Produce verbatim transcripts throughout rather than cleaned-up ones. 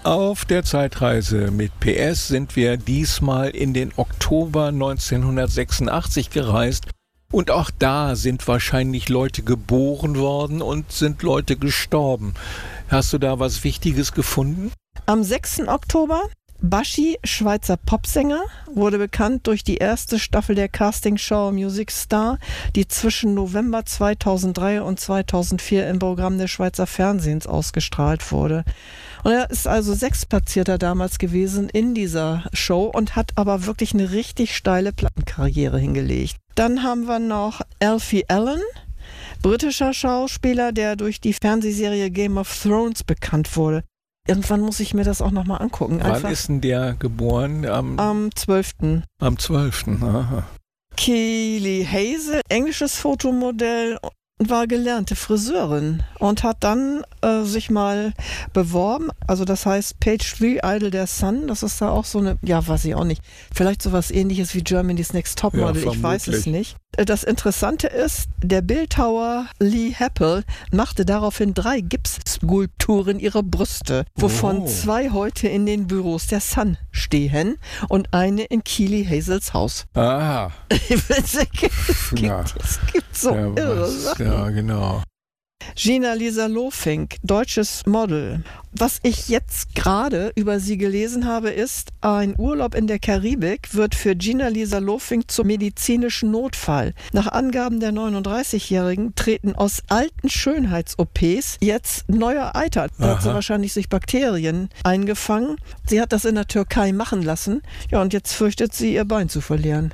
Auf der Zeitreise mit P S sind wir diesmal in den Oktober neunzehnhundertsechsundachtzig gereist. Und auch da sind wahrscheinlich Leute geboren worden und sind Leute gestorben. Hast du da was Wichtiges gefunden? Am sechsten Oktober, Baschi, Schweizer Popsänger, wurde bekannt durch die erste Staffel der Castingshow Music Star, die zwischen November zweitausenddrei und zweitausendvier im Programm des Schweizer Fernsehens ausgestrahlt wurde. Und er ist also Sechstplatzierter damals gewesen in dieser Show und hat aber wirklich eine richtig steile Plattenkarriere hingelegt. Dann haben wir noch Alfie Allen, britischer Schauspieler, der durch die Fernsehserie Game of Thrones bekannt wurde. Irgendwann muss ich mir das auch nochmal angucken. Einfach Wann ist denn der geboren? Am, am zwölften Am zwölften Aha. Keely Hazel, englisches Fotomodell, war gelernte Friseurin und hat dann äh, sich mal beworben. Also das heißt Page drei Idol der Sun. Das ist da auch so eine, ja, weiß ich auch nicht. Vielleicht sowas ähnliches wie Germany's Next Topmodel. Ja, ich weiß es nicht. Das Interessante ist, der Bildhauer Lee Happel machte daraufhin drei Gipsskulpturen ihrer Brüste, wovon oh. zwei heute in den Büros der Sun stehen und eine in Keely Hazels Haus. Aha. es, gibt, Ja. es gibt so Ja, irre was, Sachen. ja, genau. Gina-Lisa Lofink, deutsches Model. Was ich jetzt gerade über sie gelesen habe, ist, ein Urlaub in der Karibik wird für Gina-Lisa Lofink zum medizinischen Notfall. Nach Angaben der neununddreißigjährigen treten aus alten Schönheits-O Ps jetzt neue Eiter. Da hat sie Aha. wahrscheinlich sich Bakterien eingefangen. Sie hat das in der Türkei machen lassen. Ja, und jetzt fürchtet sie, ihr Bein zu verlieren.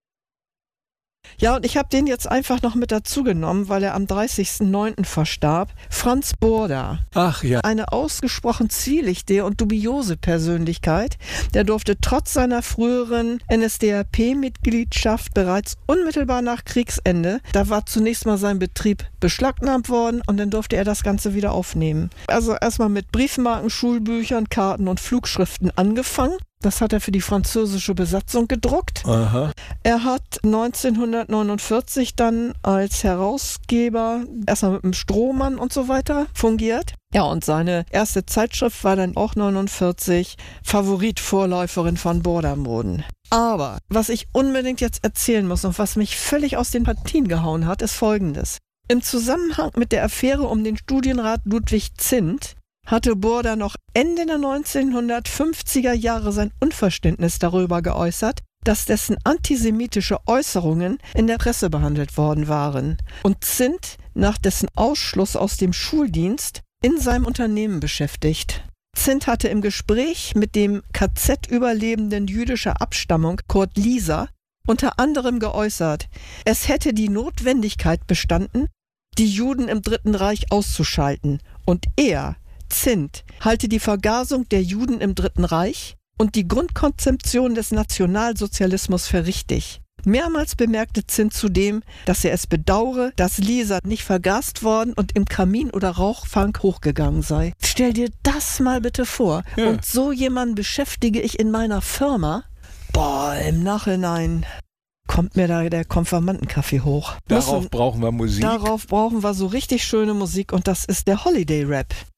Ja, und ich habe den jetzt einfach noch mit dazu genommen, weil er am dreißigsten neunten verstarb. Franz Borda. Ach ja. Eine ausgesprochen zwielichtige und dubiose Persönlichkeit. Der durfte trotz seiner früheren N S D A P-Mitgliedschaft bereits unmittelbar nach Kriegsende, da war zunächst mal sein Betrieb beschlagnahmt worden und dann durfte er das Ganze wieder aufnehmen. Also erstmal mit Briefmarken, Schulbüchern, Karten und Flugschriften angefangen. Das hat er für die französische Besatzung gedruckt. Aha. Er hat neunzehnhundertneunundvierzig dann als Herausgeber erstmal mit dem Strohmann und so weiter fungiert. Ja, und seine erste Zeitschrift war dann auch neunundvierzig Favoritvorläuferin von Bordermoden. Aber was ich unbedingt jetzt erzählen muss und was mich völlig aus den Partien gehauen hat, ist Folgendes. Im Zusammenhang mit der Affäre um den Studienrat Ludwig Zint hatte Borda noch Ende der neunzehnhundertfünfziger Jahre sein Unverständnis darüber geäußert, dass dessen antisemitische Äußerungen in der Presse behandelt worden waren und Zint nach dessen Ausschluss aus dem Schuldienst in seinem Unternehmen beschäftigt. Zint hatte im Gespräch mit dem K Z-Überlebenden jüdischer Abstammung Kurt Lieser unter anderem geäußert, es hätte die Notwendigkeit bestanden, die Juden im Dritten Reich auszuschalten und er, Zint, halte die Vergasung der Juden im Dritten Reich und die Grundkonzeption des Nationalsozialismus für richtig. Mehrmals bemerkte Zint zudem, dass er es bedauere, dass Lieser nicht vergast worden und im Kamin oder Rauchfang hochgegangen sei. Stell dir das mal bitte vor. Ja. Und so jemanden beschäftige ich in meiner Firma. Boah, im Nachhinein kommt mir da der Konfirmandenkaffee hoch. Darauf Müssen, brauchen wir Musik. darauf brauchen wir so richtig schöne Musik und das ist der Holiday Rap.